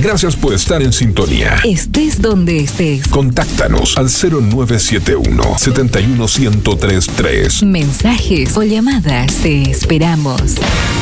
Gracias por estar en sintonía. Estés donde estés. Contáctanos al 0971 71133. Mensajes o llamadas. Te esperamos.